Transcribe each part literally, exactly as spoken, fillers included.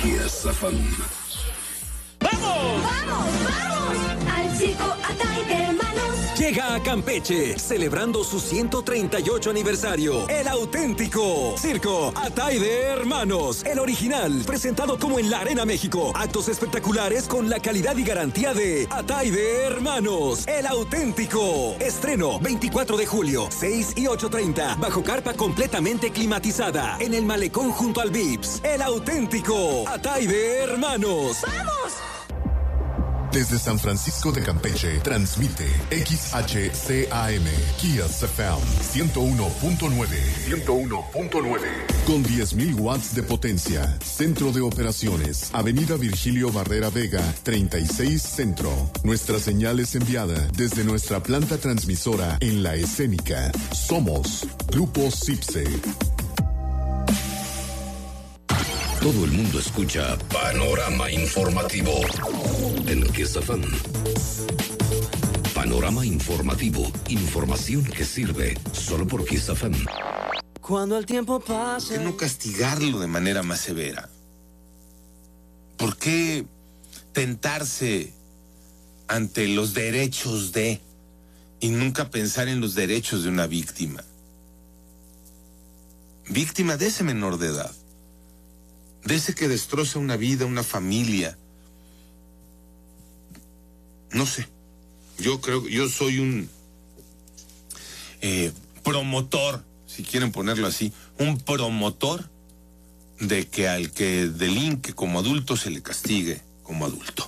Kiss F M. ¡Vamos! ¡Vamos, vamos! Al circo Atay de Hermanos. Llega a Campeche, celebrando su ciento treinta y ocho aniversario, el auténtico Circo Atay de Hermanos, el original, presentado como en la Arena México. Actos espectaculares con la calidad y garantía de Atay de Hermanos, el auténtico. Estreno veinticuatro de julio, seis y ocho treinta, bajo carpa completamente climatizada, en el malecón junto al Vips. El auténtico Atay de Hermanos. ¡Vamos! Desde San Francisco de Campeche, transmite X H C A M, Kiss F M, ciento uno punto nueve. ciento uno punto nueve. Con diez mil watts de potencia. Centro de operaciones, Avenida Virgilio Barrera Vega, treinta y seis Centro. Nuestra señal es enviada desde nuestra planta transmisora en La Escénica. Somos Grupo Cipse. Todo el mundo escucha Panorama Informativo en Kiss F M. Panorama Informativo, información que sirve solo por Kiss F M. Cuando el tiempo pasa. ¿Por qué no castigarlo de manera más severa? ¿Por qué tentarse ante los derechos de y nunca pensar en los derechos de una víctima? Víctima de ese menor de edad. De ese que destroza una vida, una familia. No sé. Yo creo, yo soy un eh, promotor, si quieren ponerlo así, un promotor de que al que delinque como adulto se le castigue como adulto.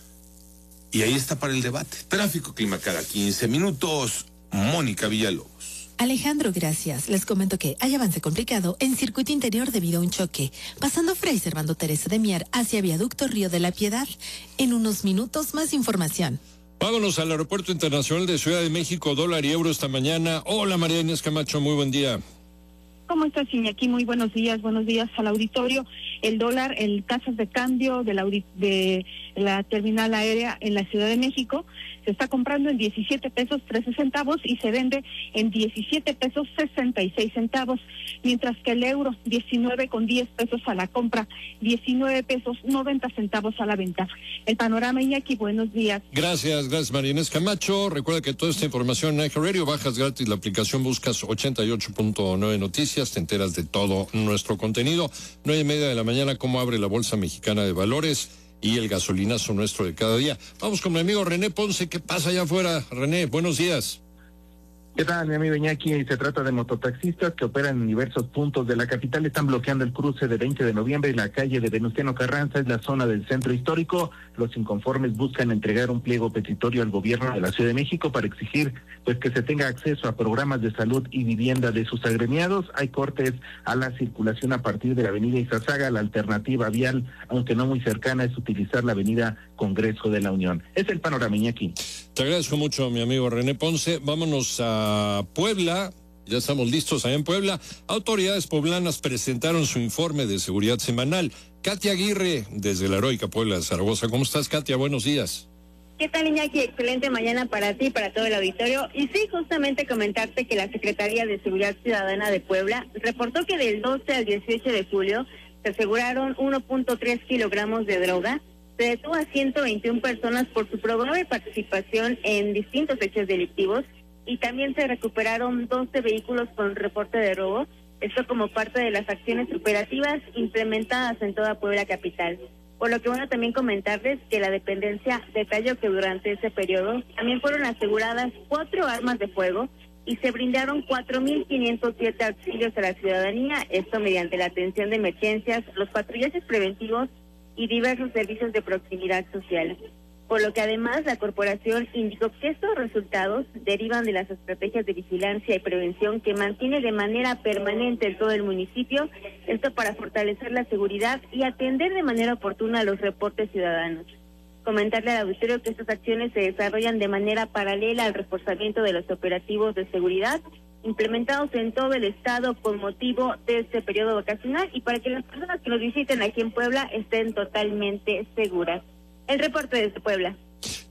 Y ahí está para el debate. Tráfico Clima cada quince minutos. Mónica Villalobos. Alejandro, gracias. Les comento que hay avance complicado en circuito interior debido a un choque, pasando Fray Servando Teresa de Mier hacia Viaducto Río de la Piedad. En unos minutos más información. Vámonos al Aeropuerto Internacional de Ciudad de México, dólar y euro esta mañana. Hola María Inés Camacho, muy buen día. ¿Cómo estás, Iñaki? Muy buenos días, buenos días al auditorio. El dólar, el tasas de cambio de la, de la terminal aérea en la Ciudad de México se está comprando en diecisiete pesos trece centavos y se vende en diecisiete pesos sesenta y seis centavos, mientras que el euro diecinueve con diez pesos a la compra, diecinueve pesos noventa centavos a la venta. El panorama, Iñaki, buenos días. Gracias, gracias María Inés Camacho. Recuerda que toda esta información en iHeartRadio, bajas gratis la aplicación, buscas ochenta y ocho punto nueve Noticias, te enteras de todo nuestro contenido. Nueve y media de la mañana, cómo abre la Bolsa Mexicana de Valores y el gasolinazo nuestro de cada día. Vamos con mi amigo René Ponce. ¿Qué pasa allá afuera? René, buenos días. ¿Qué tal, mi amigo Iñaki? Se trata de mototaxistas que operan en diversos puntos de la capital. Están bloqueando el cruce de veinte de noviembre y la calle de Venustiano Carranza, es la zona del centro histórico. Los inconformes buscan entregar un pliego petitorio al gobierno de la Ciudad de México para exigir pues que se tenga acceso a programas de salud y vivienda de sus agremiados. Hay cortes a la circulación a partir de la avenida Izazaga. La alternativa vial, aunque no muy cercana, es utilizar la avenida Congreso de la Unión. Es el panorama, Iñaki. Te agradezco mucho, mi amigo René Ponce. Vámonos a Puebla. Ya estamos listos allá en Puebla. Autoridades poblanas presentaron su informe de seguridad semanal. Katia Aguirre, desde la heroica Puebla de Zaragoza. ¿Cómo estás, Katia? Buenos días. ¿Qué tal, Iñaki? Excelente mañana para ti y para todo el auditorio. Y sí, justamente comentarte que la Secretaría de Seguridad Ciudadana de Puebla reportó que del doce al dieciocho de julio se aseguraron uno punto tres kilogramos de droga. Se detuvo a ciento veintiuna personas por su probable participación en distintos hechos delictivos y también se recuperaron doce vehículos con reporte de robo. Esto como parte de las acciones operativas implementadas en toda Puebla capital. Por lo que bueno también comentarles que la dependencia detalló que durante ese periodo también fueron aseguradas cuatro armas de fuego y se brindaron cuatro mil quinientos siete auxilios a la ciudadanía, esto mediante la atención de emergencias, los patrullajes preventivos y diversos servicios de proximidad social. Por lo que además la corporación indicó que estos resultados derivan de las estrategias de vigilancia y prevención que mantiene de manera permanente en todo el municipio, esto para fortalecer la seguridad y atender de manera oportuna los reportes ciudadanos. Comentarle al auditorio que estas acciones se desarrollan de manera paralela al reforzamiento de los operativos de seguridad implementados en todo el estado con motivo de este periodo vacacional y para que las personas que nos visiten aquí en Puebla estén totalmente seguras. El reporte desde Puebla.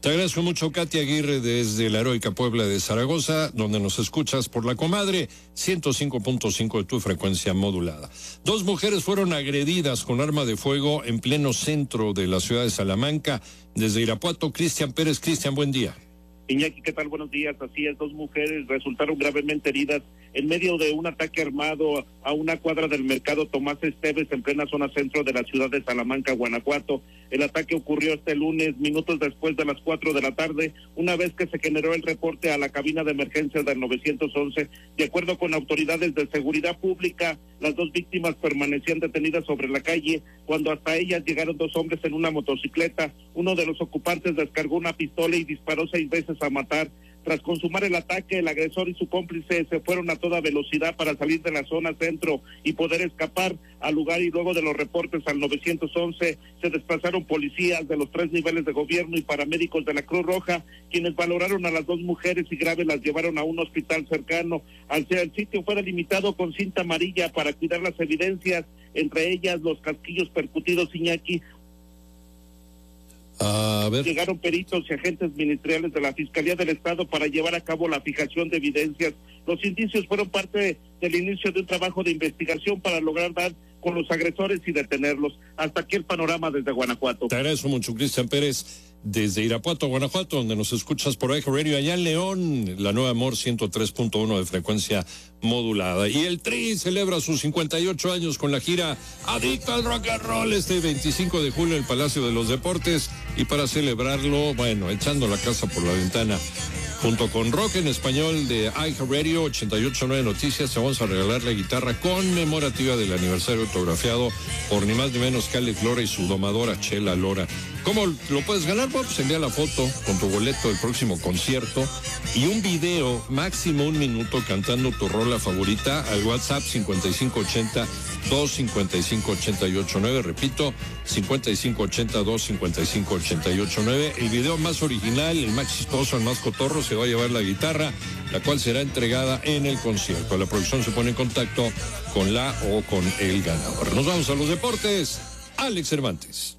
Te agradezco mucho, Katy Aguirre, desde la heroica Puebla de Zaragoza, donde nos escuchas por La Comadre, ciento cinco punto cinco de tu frecuencia modulada. Dos mujeres fueron agredidas con arma de fuego en pleno centro de la ciudad de Salamanca. Desde Irapuato, Cristian Pérez. Cristian, buen día. Iñaki, ¿qué tal? Buenos días. Así es, dos mujeres resultaron gravemente heridas en medio de un ataque armado a una cuadra del mercado Tomás Esteves en plena zona centro de la ciudad de Salamanca, Guanajuato. El ataque ocurrió este lunes, minutos después de las cuatro de la tarde, una vez que se generó el reporte a la cabina de emergencia del nueve once. De acuerdo con autoridades de seguridad pública, las dos víctimas permanecían detenidas sobre la calle cuando hasta ellas llegaron dos hombres en una motocicleta. Uno de los ocupantes descargó una pistola y disparó seis veces a matar. Tras consumar el ataque, el agresor y su cómplice se fueron a toda velocidad para salir de la zona centro y poder escapar al lugar, y luego de los reportes al nueve once se desplazaron policías de los tres niveles de gobierno y paramédicos de la Cruz Roja, quienes valoraron a las dos mujeres y graves las llevaron a un hospital cercano. Al ser el sitio fue delimitado con cinta amarilla para cuidar las evidencias, entre ellas los casquillos percutidos, Iñaki. A ver. Llegaron peritos y agentes ministeriales de la Fiscalía del Estado para llevar a cabo la fijación de evidencias. Los indicios fueron parte del inicio de un trabajo de investigación para lograr dar con los agresores y detenerlos. Hasta aquí el panorama desde Guanajuato. Te agradezco mucho, Cristian Pérez, desde Irapuato, Guanajuato, donde nos escuchas por Eje Radio. Allá en León, la Nueva Amor ciento tres punto uno de frecuencia modulada. Y el Tri celebra sus cincuenta y ocho años con la gira Adicto al Rock and Roll este veinticinco de julio en el Palacio de los Deportes. Y para celebrarlo, bueno, echando la casa por la ventana, junto con Rock en Español de Eje Radio ochenta y ocho punto nueve Noticias, te vamos a regalar la guitarra conmemorativa del aniversario autografiado por ni más ni menos que Alex Lora y su domadora Chela Lora. ¿Cómo lo puedes ganar? Bueno, pues envía la foto con tu boleto del próximo concierto y un video, máximo un minuto, cantando tu rola favorita al WhatsApp cincuenta y cinco ochenta, dos cincuenta y cinco ochenta y ocho nueve. Repito, cincuenta y cinco ochenta, dos cincuenta y cinco ochenta y ocho nueve. El video más original, el más chistoso, el más cotorro, se va a llevar la guitarra, la cual será entregada en el concierto. La producción se pone en contacto con la o con el ganador. Nos vamos a los deportes. Alex Cervantes.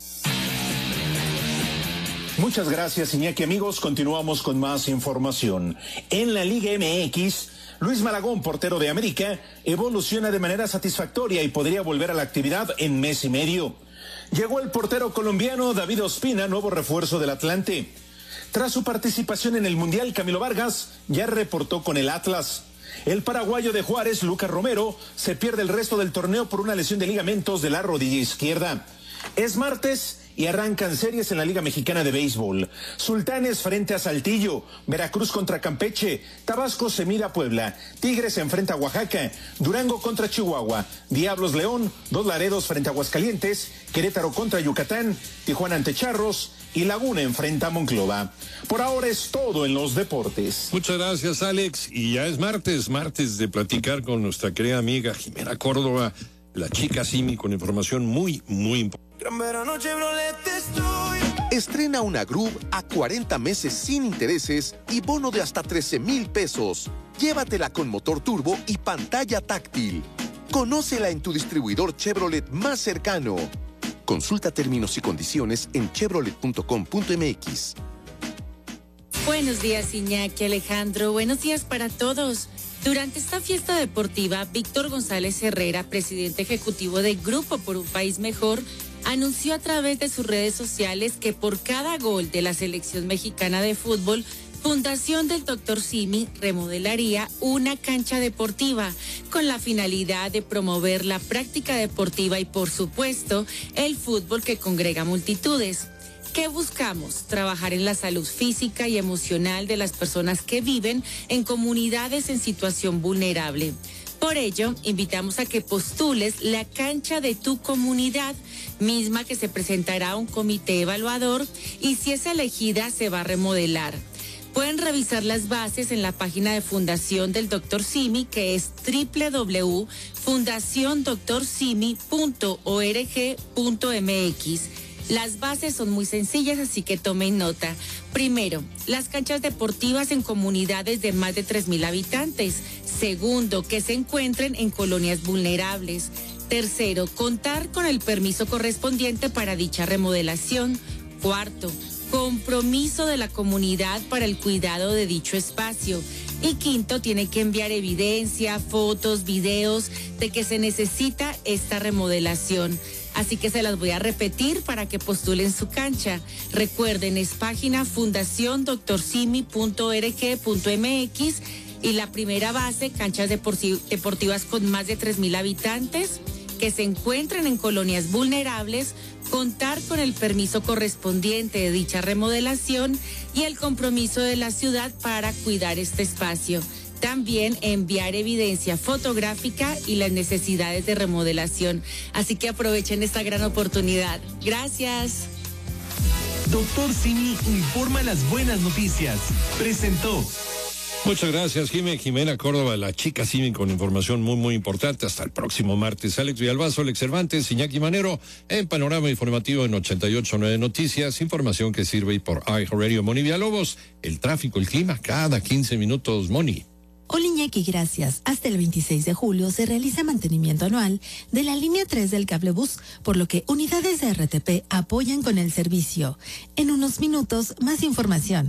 Muchas gracias, Iñaki. Amigos, continuamos con más información. En la Liga M X, Luis Malagón, portero de América, evoluciona de manera satisfactoria y podría volver a la actividad en mes y medio. Llegó el portero colombiano David Ospina, nuevo refuerzo del Atlante. Tras su participación en el Mundial, Camilo Vargas ya reportó con el Atlas. El paraguayo de Juárez, Lucas Romero, se pierde el resto del torneo por una lesión de ligamentos de la rodilla izquierda. Es martes y arrancan series en la Liga Mexicana de Béisbol. Sultanes frente a Saltillo, Veracruz contra Campeche, Tabasco se mide a Puebla, Tigres se enfrenta a Oaxaca, Durango contra Chihuahua, Diablos León, Dos Laredos frente a Aguascalientes, Querétaro contra Yucatán, Tijuana ante Charros y Laguna enfrenta a Monclova. Por ahora es todo en los deportes. Muchas gracias, Alex. Y ya es martes, martes de platicar con nuestra querida amiga Jimena Córdoba, la chica Simi, con información muy, muy importante. Estrena una Groove a cuarenta meses sin intereses y bono de hasta trece mil pesos. Llévatela con motor turbo y pantalla táctil. Conócela en tu distribuidor Chevrolet más cercano. Consulta términos y condiciones en chevrolet punto com punto m x. Buenos días, Iñaki, Alejandro. Buenos días para todos. Durante esta fiesta deportiva, Víctor González Herrera, presidente ejecutivo de Grupo por un País Mejor, anunció a través de sus redes sociales que por cada gol de la selección mexicana de fútbol, Fundación del doctor Simi remodelaría una cancha deportiva con la finalidad de promover la práctica deportiva y, por supuesto, el fútbol que congrega multitudes. ¿Qué buscamos? Trabajar en la salud física y emocional de las personas que viven en comunidades en situación vulnerable. Por ello, invitamos a que postules la cancha de tu comunidad, misma que se presentará a un comité evaluador y si es elegida se va a remodelar. Pueden revisar las bases en la página de Fundación del doctor Simi, que es doble u doble u doble u punto fundación doctor simi punto org punto m x. Las bases son muy sencillas, así que tomen nota. Primero, las canchas deportivas en comunidades de más de tres mil habitantes. Segundo, que se encuentren en colonias vulnerables. Tercero, contar con el permiso correspondiente para dicha remodelación. Cuarto, compromiso de la comunidad para el cuidado de dicho espacio. Y quinto, tiene que enviar evidencia, fotos, videos de que se necesita esta remodelación. Así que se las voy a repetir para que postulen su cancha. Recuerden, es página fundación doctor simi punto org punto m x y la primera base, canchas deportivas con más de tres mil habitantes que se encuentran en colonias vulnerables, contar con el permiso correspondiente de dicha remodelación y el compromiso de la ciudad para cuidar este espacio. También enviar evidencia fotográfica y las necesidades de remodelación. Así que aprovechen esta gran oportunidad. Gracias. Doctor Simi informa las buenas noticias. Presentó. Muchas gracias, Jimé. Jimena Córdoba, la chica Simi, con información muy, muy importante. Hasta el próximo martes. Alex Villalbazo, Alex Cervantes, Iñaki Manero, en Panorama Informativo en ochenta y ocho punto nueve Noticias. Información que sirve por iHeartRadio. Moni Villalobos, el tráfico, el clima, cada quince minutos, Moni. Hola Iñaki, gracias. Hasta el veintiséis de julio se realiza mantenimiento anual de la línea tres del cablebús, por lo que unidades de R T P apoyan con el servicio. En unos minutos, más información.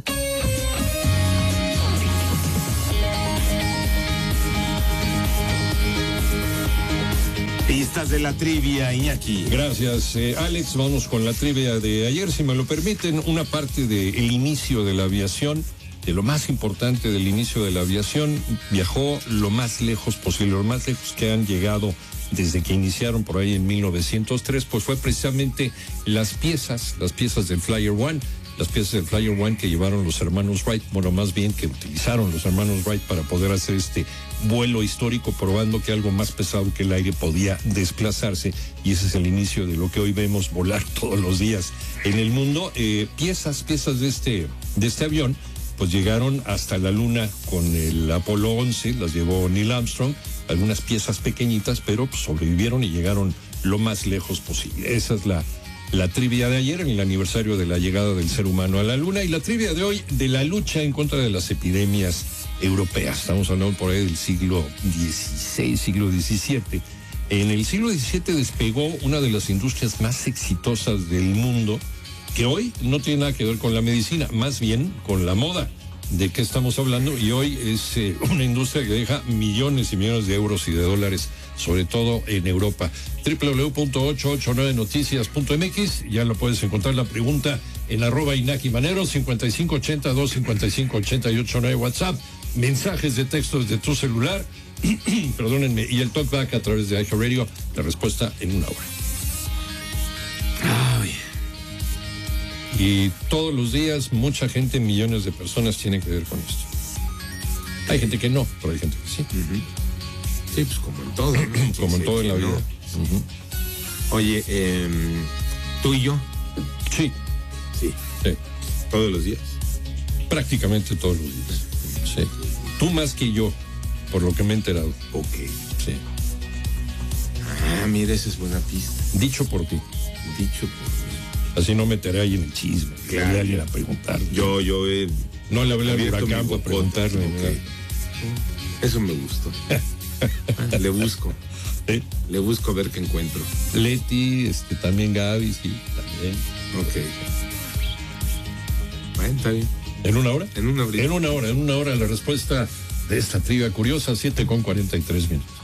Pistas de la trivia, Iñaki. Gracias, eh, Alex. Vamos con la trivia de ayer, si me lo permiten. Una parte del inicio de la aviación, de lo más importante del inicio de la aviación, viajó lo más lejos posible, lo más lejos que han llegado desde que iniciaron por ahí en mil novecientos tres, pues fue precisamente las piezas, las piezas del Flyer One, las piezas del Flyer One que llevaron los hermanos Wright, bueno, más bien que utilizaron los hermanos Wright para poder hacer este vuelo histórico, probando que algo más pesado que el aire podía desplazarse, y ese es el inicio de lo que hoy vemos volar todos los días en el mundo. Eh, piezas, piezas de este, de este avión, pues llegaron hasta la luna con el Apolo once, las llevó Neil Armstrong, algunas piezas pequeñitas, pero pues, sobrevivieron y llegaron lo más lejos posible. Esa es la, la trivia de ayer, en el aniversario de la llegada del ser humano a la luna, y la trivia de hoy, de la lucha en contra de las epidemias europeas. Estamos hablando por ahí del siglo dieciséis, siglo diecisiete. En el siglo diecisiete despegó una de las industrias más exitosas del mundo, que hoy no tiene nada que ver con la medicina, más bien con la moda. ¿De qué estamos hablando? Y hoy es eh, una industria que deja millones y millones de euros y de dólares, sobre todo en Europa. doble u doble u doble u punto ochocientos ochenta y nueve noticias punto m x, ya lo puedes encontrar la pregunta en arroba Iñaki Manero, cincuenta y cinco ochenta, dos cincuenta y cinco ochenta y ocho nueve WhatsApp, mensajes de texto desde tu celular, perdónenme, y el talkback a través de iHeartRadio, la respuesta en una hora. Ay. Y todos los días, mucha gente, millones de personas tienen que ver con esto. Hay gente que no, pero hay gente que sí. Uh-huh. Sí, pues como en todo, ¿no? Como en todo en la vida. No. Uh-huh. Oye, eh, ¿tú y yo? Sí. Sí. Sí. ¿Todos los días? Prácticamente todos los días. Sí. Tú más que yo, por lo que me he enterado. Ok. Sí. Ah, mira, esa es buena pista. Dicho por ti. Dicho por ti. Así no meteré ahí en el chisme. Claro. Le alguien a preguntar. Yo, yo he... No le hablé al huracán para preguntarle. Okay. Eso me gustó. Le busco. ¿Sí? Le busco a ver qué encuentro. Leti, este, también Gaby, sí, también. Ok. Bueno, está bien. ¿En una hora? En una hora. En una hora, en una hora la respuesta de esta trivia curiosa, siete con cuarenta y tres minutos.